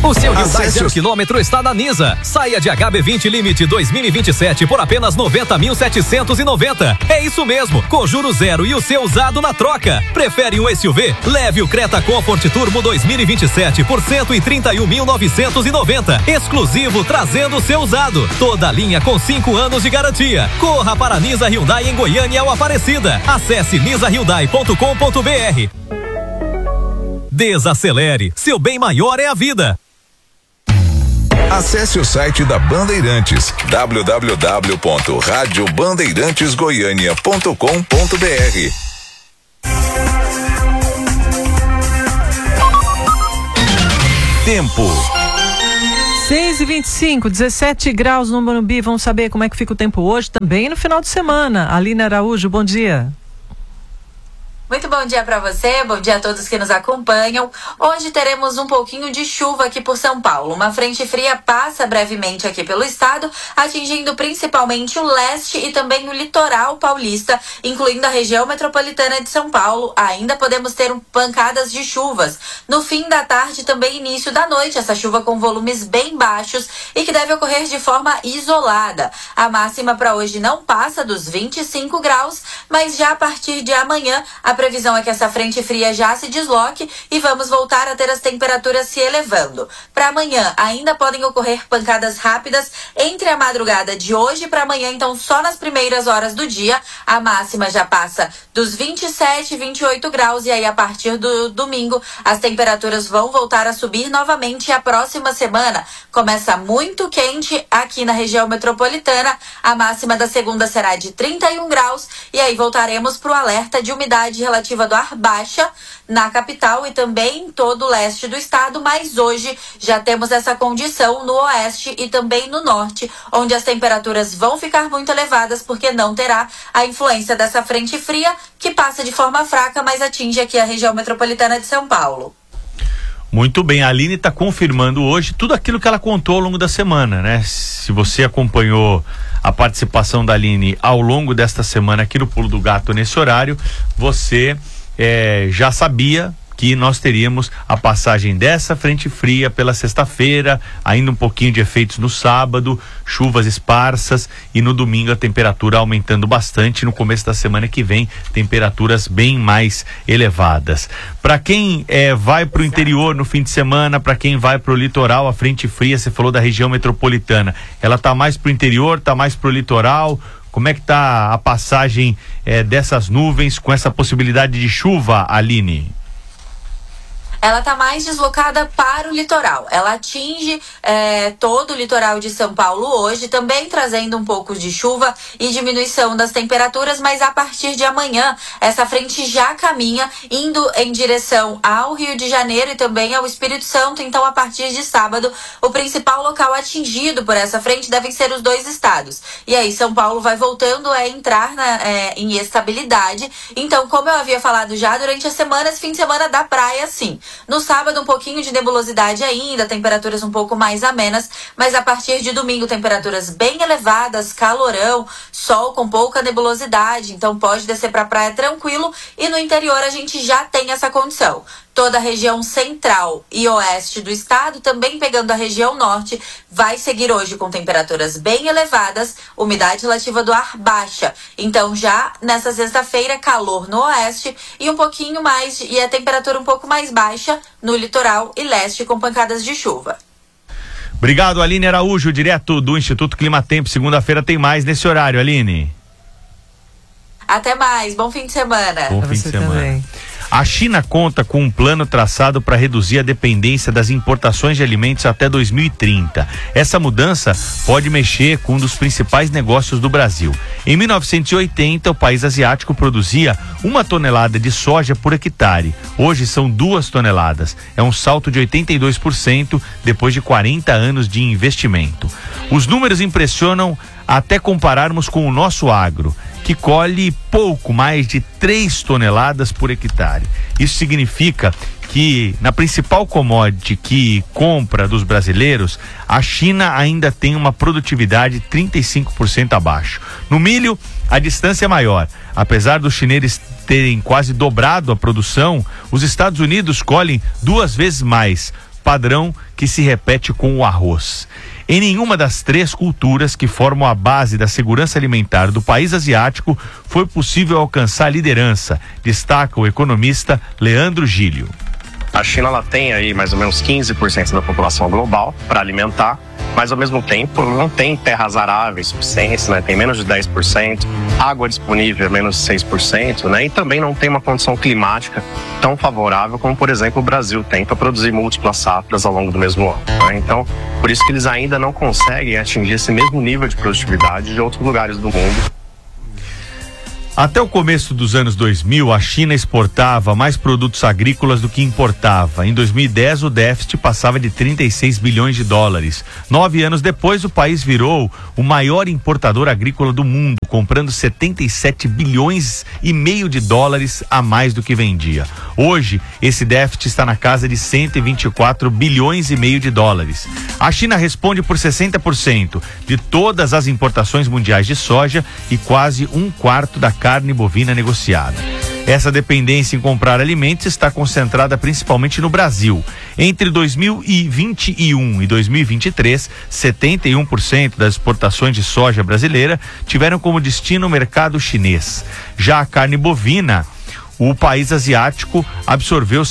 O seu Hyundai 0 km está na Nisa. Saia de HB20 Limite 2027 por apenas 90.790. É isso mesmo, com juros zero e o seu usado na troca. Prefere um SUV? Leve o Creta Comfort Turbo 2027 por 131.990. Exclusivo, trazendo o seu usado. Toda a linha com 5 anos de garantia. Corra para a Nisa Hyundai em Goiânia ou Aparecida. Acesse nisahyundai.com.br. Desacelere, seu bem maior é a vida. Acesse o site da Bandeirantes, www.radiobandeirantesgoiania.com.br. Tempo. 6h25, 17 graus no Morumbi. Vamos saber como é que fica o tempo hoje, também no final de semana. Aline Araújo, bom dia. Muito bom dia para você, bom dia a todos que nos acompanham. Hoje teremos um pouquinho de chuva aqui por São Paulo. Uma frente fria passa brevemente aqui pelo estado, atingindo principalmente o leste e também o litoral paulista, incluindo a região metropolitana de São Paulo. Ainda podemos ter pancadas de chuvas. No fim da tarde e também início da noite, essa chuva com volumes bem baixos e que deve ocorrer de forma isolada. A máxima para hoje não passa dos 25 graus, mas já a partir de amanhã a previsão é que essa frente fria já se desloque e vamos voltar a ter as temperaturas se elevando. Para amanhã ainda podem ocorrer pancadas rápidas entre a madrugada de hoje para amanhã, então só nas primeiras horas do dia. A máxima já passa dos 27, 28 graus e aí a partir do domingo as temperaturas vão voltar a subir novamente. A próxima semana começa muito quente aqui na região metropolitana. A máxima da segunda será de 31 graus e aí voltaremos para o alerta de umidade relativa do ar baixa na capital e também em todo o leste do estado, mas hoje já temos essa condição no oeste e também no norte, onde as temperaturas vão ficar muito elevadas porque não terá a influência dessa frente fria que passa de forma fraca, mas atinge aqui a região metropolitana de São Paulo. Muito bem, a Aline está confirmando hoje tudo aquilo que ela contou ao longo da semana, né? Se você acompanhou a participação da Aline ao longo desta semana aqui no Pulo do Gato nesse horário, você já sabia que nós teríamos a passagem dessa frente fria pela sexta-feira, ainda um pouquinho de efeitos no sábado, chuvas esparsas e no domingo a temperatura aumentando bastante. No começo da semana que vem, temperaturas bem mais elevadas. Para quem vai para o interior no fim de semana, para quem vai para o litoral, a frente fria, você falou da região metropolitana, ela tá mais para o interior, tá mais para o litoral? Como é que tá a passagem dessas nuvens com essa possibilidade de chuva, Aline? Ela está mais deslocada para o litoral. Ela atinge todo o litoral de São Paulo hoje, também trazendo um pouco de chuva e diminuição das temperaturas, mas a partir de amanhã essa frente já caminha indo em direção ao Rio de Janeiro e também ao Espírito Santo. Então, a partir de sábado, o principal local atingido por essa frente devem ser os dois estados. E aí, São Paulo vai voltando a entrar em estabilidade. Então, como eu havia falado já durante a semana, esse fim de semana da praia, sim. No sábado, um pouquinho de nebulosidade ainda, temperaturas um pouco mais amenas, mas a partir de domingo, temperaturas bem elevadas, calorão, sol com pouca nebulosidade, então pode descer para a praia tranquilo e no interior a gente já tem essa condição. Toda a região central e oeste do estado, também pegando a região norte, vai seguir hoje com temperaturas bem elevadas, umidade relativa do ar baixa. Então já nessa sexta-feira, calor no oeste e um pouquinho mais, e a temperatura um pouco mais baixa no litoral e leste com pancadas de chuva. Obrigado, Aline Araújo, direto do Instituto Climatempo. Segunda-feira tem mais nesse horário, Aline. Até mais, bom fim de semana. Bom fim de semana. Também. A China conta com um plano traçado para reduzir a dependência das importações de alimentos até 2030. Essa mudança pode mexer com um dos principais negócios do Brasil. Em 1980, o país asiático produzia 1 tonelada de soja por hectare. Hoje são 2 toneladas. É um salto de 82% depois de 40 anos de investimento. Os números impressionam até compararmos com o nosso agro, que colhe pouco mais de 3 toneladas por hectare. Isso significa que na principal commodity que compra dos brasileiros, a China ainda tem uma produtividade 35% abaixo. No milho, a distância é maior. Apesar dos chineses terem quase dobrado a produção, os Estados Unidos colhem 2 vezes mais, padrão que se repete com o arroz. Em nenhuma das 3 culturas que formam a base da segurança alimentar do país asiático foi possível alcançar a liderança, destaca o economista Leandro Gílio. A China ela tem aí mais ou menos 15% da população global para alimentar, mas ao mesmo tempo não tem terras aráveis suficientes, né? Tem menos de 10%, água disponível é menos de 6%, né? E também não tem uma condição climática tão favorável como, por exemplo, o Brasil tem para produzir múltiplas safras ao longo do mesmo ano, né? Então, por isso que eles ainda não conseguem atingir esse mesmo nível de produtividade de outros lugares do mundo. Até o começo dos anos 2000, a China exportava mais produtos agrícolas do que importava. Em 2010, o déficit passava de 36 bilhões de dólares. 9 anos depois, o país virou o maior importador agrícola do mundo, comprando 77 bilhões e meio de dólares a mais do que vendia. Hoje, esse déficit está na casa de 124 bilhões e meio de dólares. A China responde por 60% de todas as importações mundiais de soja e quase 1/4 da carne bovina negociada. Essa dependência em comprar alimentos está concentrada principalmente no Brasil. Entre 2021 e 2023, 71% das exportações de soja brasileira tiveram como destino o mercado chinês. Já a carne bovina, o país asiático absorveu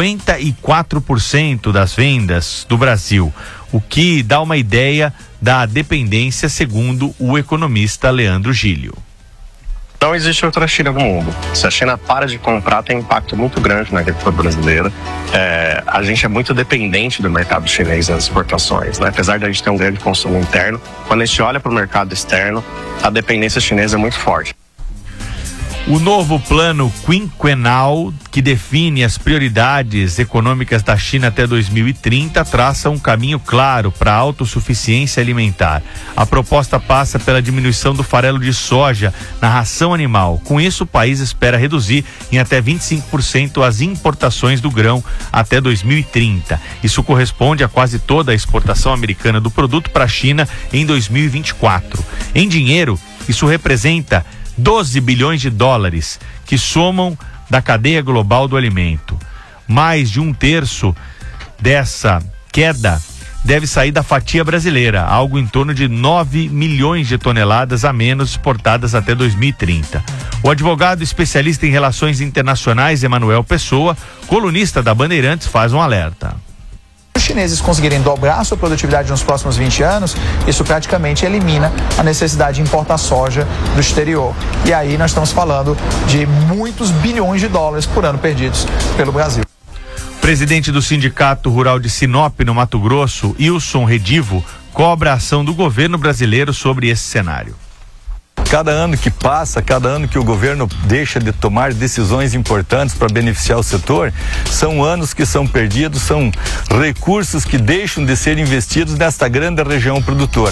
54% das vendas do Brasil, o que dá uma ideia da dependência, segundo o economista Leandro Gílio. Não existe outra China no mundo. Se a China para de comprar, tem um impacto muito grande na agricultura brasileira. A gente é muito dependente do mercado chinês nas exportações, né? Apesar de a gente ter um grande consumo interno, quando a gente olha para o mercado externo, a dependência chinesa é muito forte. O novo plano quinquenal, que define as prioridades econômicas da China até 2030, traça um caminho claro para a autossuficiência alimentar. A proposta passa pela diminuição do farelo de soja na ração animal. Com isso, o país espera reduzir em até 25% as importações do grão até 2030. Isso corresponde a quase toda a exportação americana do produto para a China em 2024. Em dinheiro, isso representa 12 bilhões de dólares, que somam da cadeia global do alimento. Mais de 1/3 dessa queda deve sair da fatia brasileira, algo em torno de 9 milhões de toneladas a menos exportadas até 2030. O advogado especialista em relações internacionais, Emanuel Pessoa, colunista da Bandeirantes, faz um alerta. Os chineses conseguirem dobrar a sua produtividade nos próximos 20 anos, isso praticamente elimina a necessidade de importar soja do exterior. E aí nós estamos falando de muitos bilhões de dólares por ano perdidos pelo Brasil. Presidente do Sindicato Rural de Sinop, no Mato Grosso, Wilson Redivo, cobra a ação do governo brasileiro sobre esse cenário. Cada ano que passa, cada ano que o governo deixa de tomar decisões importantes para beneficiar o setor, são anos que são perdidos, são recursos que deixam de ser investidos nesta grande região produtora.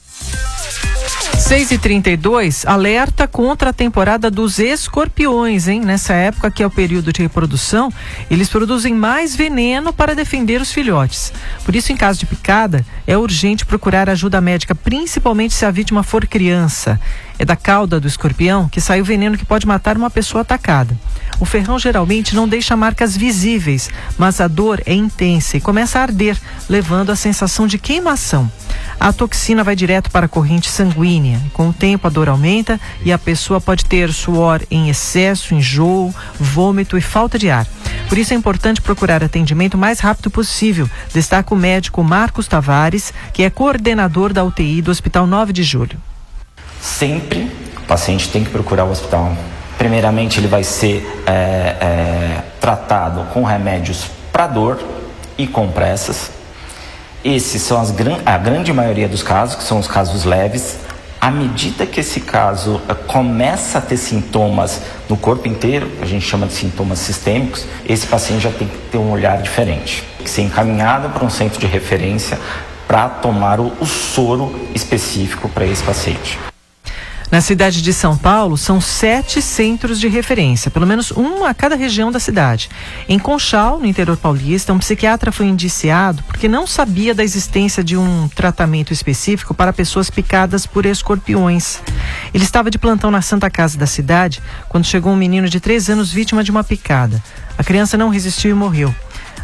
6h32, alerta contra a temporada dos escorpiões, hein? Nessa época, que é o período de reprodução, eles produzem mais veneno para defender os filhotes. Por isso, em caso de picada, é urgente procurar ajuda médica, principalmente se a vítima for criança. É da cauda do escorpião que sai o veneno que pode matar uma pessoa atacada. O ferrão geralmente não deixa marcas visíveis, mas a dor é intensa e começa a arder, levando à sensação de queimação. A toxina vai direto para a corrente sanguínea. Com o tempo, a dor aumenta e a pessoa pode ter suor em excesso, enjoo, vômito e falta de ar. Por isso é importante procurar atendimento o mais rápido possível, destaca o médico Marcos Tavares, que é coordenador da UTI do Hospital 9 de Julho. Sempre o paciente tem que procurar o hospital. Primeiramente, ele vai ser tratado com remédios para dor e compressas. Esses são a grande maioria dos casos, que são os casos leves. À medida que esse caso começa a ter sintomas no corpo inteiro, a gente chama de sintomas sistêmicos, esse paciente já tem que ter um olhar diferente. Tem que ser encaminhado para um centro de referência para tomar o soro específico para esse paciente. Na cidade de São Paulo, são 7 centros de referência, pelo menos um a cada região da cidade. Em Conchal, no interior paulista, um psiquiatra foi indiciado porque não sabia da existência de um tratamento específico para pessoas picadas por escorpiões. Ele estava de plantão na Santa Casa da cidade quando chegou um menino de 3 anos vítima de uma picada. A criança não resistiu e morreu.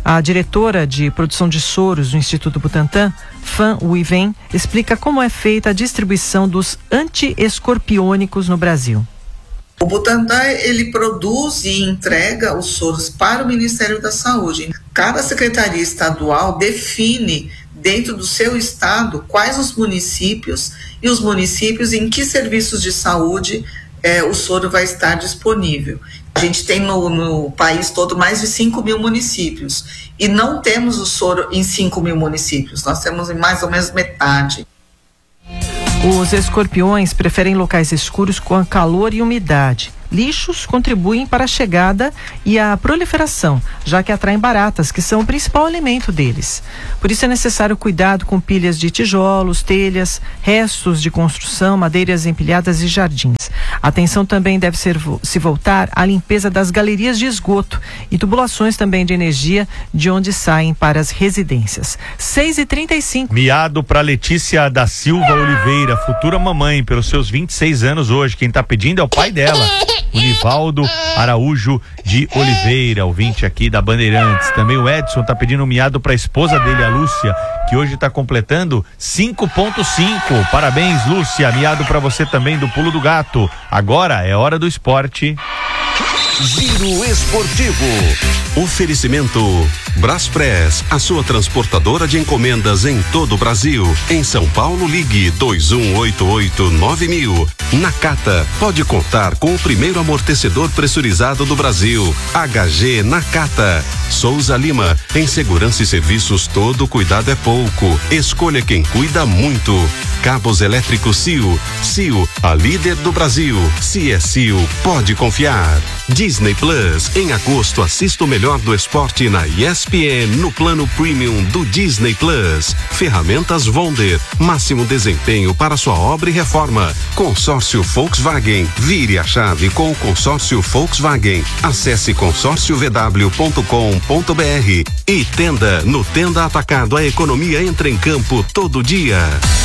A diretora de produção de soros do Instituto Butantan, Fan Uiven, explica como é feita a distribuição dos antiescorpiônicos no Brasil. O Butantan, ele produz e entrega os soros para o Ministério da Saúde. Cada secretaria estadual define, dentro do seu estado, quais os municípios e os municípios em que serviços de saúde o soro vai estar disponível. A gente tem no país todo mais de 5 mil municípios e não temos o soro em 5 mil municípios, nós temos em mais ou menos metade. Os escorpiões preferem locais escuros com calor e umidade. Lixos contribuem para a chegada e a proliferação, já que atraem baratas, que são o principal alimento deles. Por isso é necessário cuidado com pilhas de tijolos, telhas, restos de construção, madeiras empilhadas e jardins. A atenção também deve se voltar à limpeza das galerias de esgoto e tubulações também de energia de onde saem para as residências. 6h35. Miado para Letícia da Silva Oliveira, futura mamãe, pelos seus 26 anos hoje. Quem tá pedindo é o pai dela, o Nivaldo Araújo de Oliveira, ouvinte aqui da Bandeirantes. Também o Edson tá pedindo um miado para a esposa dele, a Lúcia, que hoje tá completando 5.5. Parabéns, Lúcia. Miado para você também do Pulo do Gato. Agora é hora do esporte. Giro Esportivo. Oferecimento Braspress, a sua transportadora de encomendas em todo o Brasil. Em São Paulo, ligue 2188-9000. Nakata, pode contar com o primeiro amortecedor pressurizado do Brasil. HG Nakata. Souza Lima, em segurança e serviços todo cuidado é pouco. Escolha quem cuida muito. Cabos elétricos CIO. CIO, a líder do Brasil. Se é CIO, pode confiar. Disney Plus, em agosto assista o melhor do esporte na ESPN no plano premium do Disney Plus. Ferramentas Wonder, máximo desempenho para sua obra e reforma. Consórcio Volkswagen, vire a chave com o consórcio Volkswagen. Acesse consórciovw.com.br e Tenda, no Tenda Atacado, a economia entra em campo todo dia.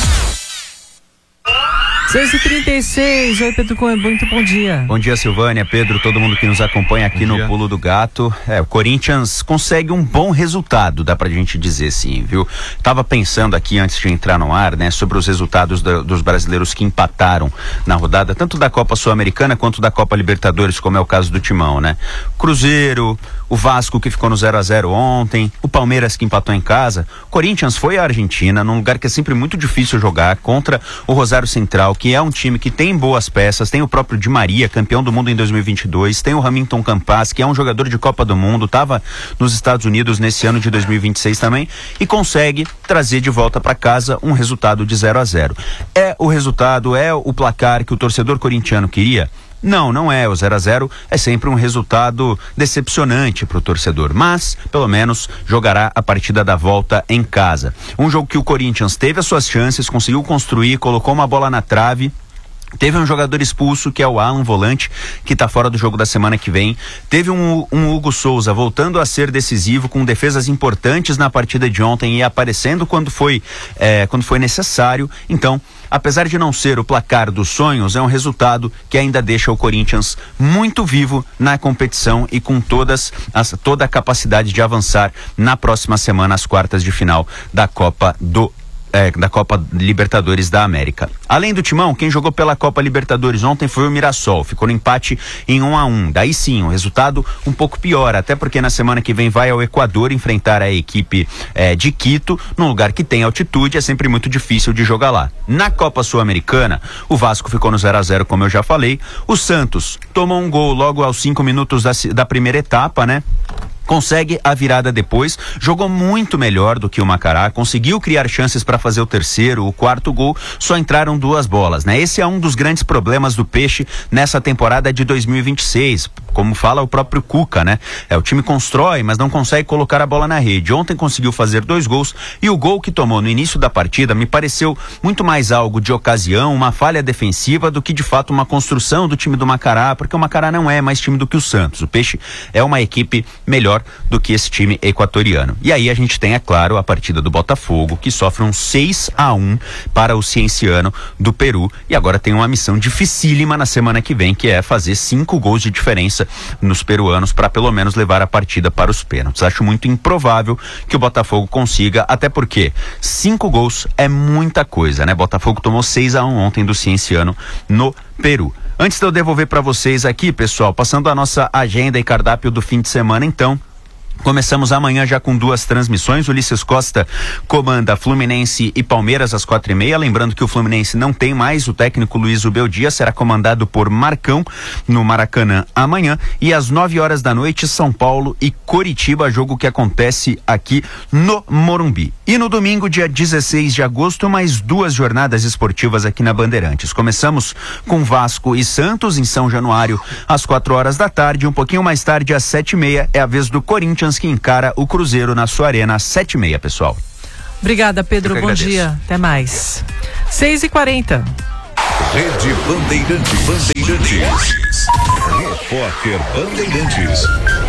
6h36, oi Pedro Cunha, muito bom dia. Bom dia, Silvânia, Pedro, todo mundo que nos acompanha aqui no Pulo do Gato. O Corinthians consegue um bom resultado, dá pra gente dizer sim, viu? Tava pensando aqui antes de entrar no ar, né, sobre os resultados dos brasileiros que empataram na rodada, tanto da Copa Sul-Americana quanto da Copa Libertadores, como é o caso do Timão, né? Cruzeiro, o Vasco que ficou no 0-0 ontem, o Palmeiras que empatou em casa. O Corinthians foi à Argentina, num lugar que é sempre muito difícil jogar, contra o Rosário Central, que é um time que tem boas peças, tem o próprio Di Maria, campeão do mundo em 2022, tem o Hamilton Campas, que é um jogador de Copa do Mundo, estava nos Estados Unidos nesse ano de 2026 também, e consegue trazer de volta para casa um resultado de 0-0. É o resultado, é o placar que o torcedor corintiano queria? Não é. O 0-0 é sempre um resultado decepcionante para o torcedor, mas pelo menos jogará a partida da volta em casa. Um jogo que o Corinthians teve as suas chances, conseguiu construir, colocou uma bola na trave. Teve um jogador expulso, que é o Alan, volante, que está fora do jogo da semana que vem. Teve um Hugo Souza voltando a ser decisivo, com defesas importantes na partida de ontem e aparecendo quando foi necessário. Então, apesar de não ser o placar dos sonhos, é um resultado que ainda deixa o Corinthians muito vivo na competição e com toda a capacidade de avançar na próxima semana às quartas de final da Copa Libertadores da América. Além do Timão, quem jogou pela Copa Libertadores ontem foi o Mirassol, ficou no empate em 1-1. Daí sim, um resultado um pouco pior, até porque na semana que vem vai ao Equador enfrentar a equipe de Quito, num lugar que tem altitude, é sempre muito difícil de jogar lá. Na Copa Sul-Americana, o Vasco ficou no 0-0, como eu já falei. O Santos tomou um gol logo aos 5 minutos da primeira etapa, né? Consegue a virada depois, jogou muito melhor do que o Macará, conseguiu criar chances para fazer o terceiro, o quarto gol, só entraram 2 bolas, né? Esse é um dos grandes problemas do Peixe nessa temporada de 2026, como fala o próprio Cuca, né? O time constrói, mas não consegue colocar a bola na rede. Ontem conseguiu fazer 2 gols e o gol que tomou no início da partida me pareceu muito mais algo de ocasião, uma falha defensiva, do que de fato uma construção do time do Macará, porque o Macará não é mais time do que o Santos. O Peixe é uma equipe melhor melhor do que esse time equatoriano. E aí a gente tem, é claro, a partida do Botafogo, que sofre um 6-1 para o Cienciano do Peru, e agora tem uma missão dificílima na semana que vem, que é fazer 5 gols de diferença nos peruanos para pelo menos levar a partida para os pênaltis. Acho muito improvável que o Botafogo consiga, até porque 5 gols é muita coisa, né? Botafogo tomou 6-1 ontem do Cienciano no Peru. Antes de eu devolver para vocês aqui, pessoal, passando a nossa agenda e cardápio do fim de semana, então, começamos amanhã já com 2 transmissões. Ulisses Costa comanda Fluminense e Palmeiras às 4h30. Lembrando que o Fluminense não tem mais o técnico Luiz Ubeldia, será comandado por Marcão no Maracanã amanhã. E às 9h da noite, São Paulo e Coritiba, jogo que acontece aqui no Morumbi. E no domingo, dia 16 de agosto, mais 2 jornadas esportivas aqui na Bandeirantes. Começamos com Vasco e Santos em São Januário às 4h da tarde. Um pouquinho mais tarde, às 7h30, é a vez do Corinthians, que encara o Cruzeiro na sua arena às 7h30, pessoal. Obrigada, Pedro. Bom dia. Até mais. 6h40. Rede Bandeirantes. Repórter Bandeirantes.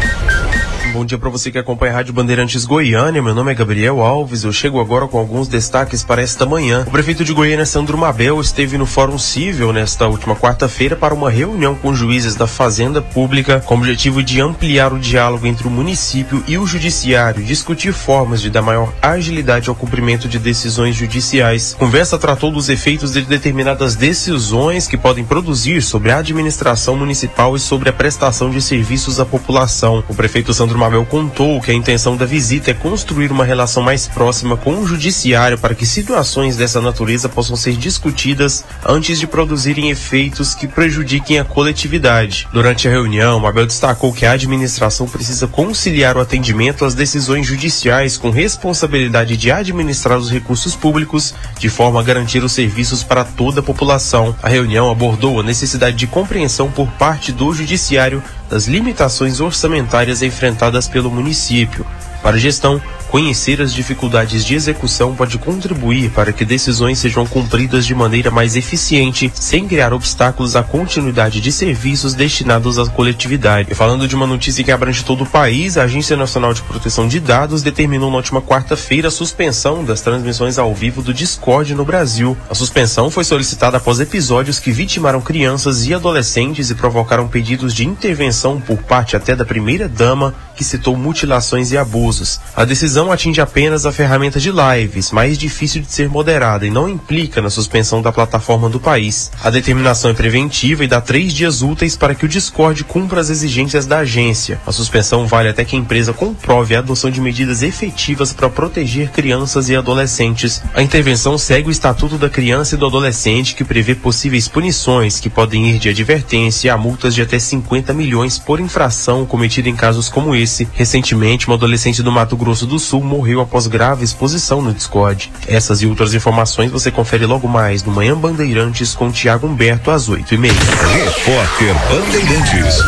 Bom dia para você que acompanha a Rádio Bandeirantes Goiânia. Meu nome é Gabriel Alves. Eu chego agora com alguns destaques para esta manhã. O prefeito de Goiânia, Sandro Mabel, esteve no Fórum Cível nesta última quarta-feira para uma reunião com juízes da Fazenda Pública com o objetivo de ampliar o diálogo entre o município e o judiciário, discutir formas de dar maior agilidade ao cumprimento de decisões judiciais. A conversa tratou dos efeitos de determinadas decisões que podem produzir sobre a administração municipal e sobre a prestação de serviços à população. O prefeito Sandro Mabel contou que a intenção da visita é construir uma relação mais próxima com o judiciário para que situações dessa natureza possam ser discutidas antes de produzirem efeitos que prejudiquem a coletividade. Durante a reunião, Mabel destacou que a administração precisa conciliar o atendimento às decisões judiciais com responsabilidade de administrar os recursos públicos de forma a garantir os serviços para toda a população. A reunião abordou a necessidade de compreensão por parte do judiciário das limitações orçamentárias enfrentadas pelo município. Para a gestão, conhecer as dificuldades de execução pode contribuir para que decisões sejam cumpridas de maneira mais eficiente, sem criar obstáculos à continuidade de serviços destinados à coletividade. E falando de uma notícia que abrange todo o país, a Agência Nacional de Proteção de Dados determinou na última quarta-feira a suspensão das transmissões ao vivo do Discord no Brasil. A suspensão foi solicitada após episódios que vitimaram crianças e adolescentes e provocaram pedidos de intervenção por parte até da primeira-dama, que citou mutilações e abusos. A decisão atinge apenas a ferramenta de lives, mais difícil de ser moderada, e não implica na suspensão da plataforma do país. A determinação é preventiva e dá 3 dias úteis para que o Discord cumpra as exigências da agência. A suspensão vale até que a empresa comprove a adoção de medidas efetivas para proteger crianças e adolescentes. A intervenção segue o Estatuto da Criança e do Adolescente, que prevê possíveis punições, que podem ir de advertência a multas de até 50 milhões por infração cometida em casos como esse. Recentemente, uma adolescente do Mato Grosso do Sul morreu após grave exposição no Discord. Essas e outras informações você confere logo mais no Manhã Bandeirantes com Tiago Humberto às 8h30. Repórter Bandeirantes.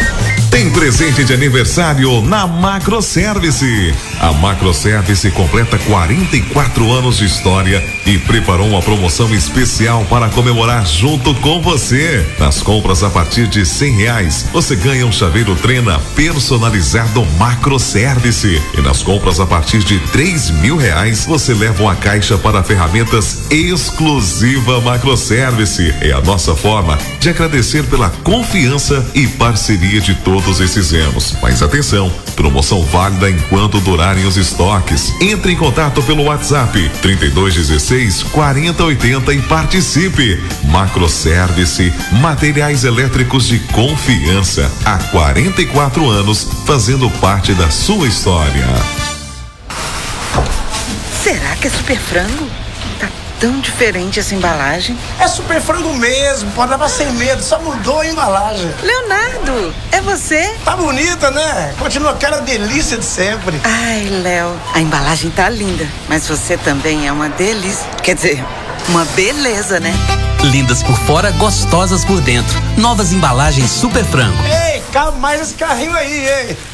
Tem presente de aniversário na Macroservice. A Macroservice completa 44 anos de história e preparou uma promoção especial para comemorar junto com você. Nas compras a partir de R$100, você ganha um chaveiro Trena personalizado Macroservice. E nas compras a partir de R$3.000, você leva uma caixa para ferramentas exclusiva Macroservice. É a nossa forma de agradecer pela confiança e parceria de todos esses anos. Mas atenção, promoção válida enquanto durarem os estoques. Entre em contato pelo WhatsApp 3216-4080 e participe. Macroservice, materiais elétricos de confiança. Há 44 anos fazendo parte da sua história. Será que é Super Frango? Tá tão diferente essa embalagem. É Super Frango mesmo, pode levar sem medo, só mudou a embalagem. Leonardo, é você? Tá bonita, né? Continua aquela delícia de sempre. Ai, Léo, a embalagem tá linda, mas você também é uma delícia. Quer dizer, uma beleza, né? Lindas por fora, gostosas por dentro. Novas embalagens Super Frango. Ei, cabe mais esse carrinho aí, hein?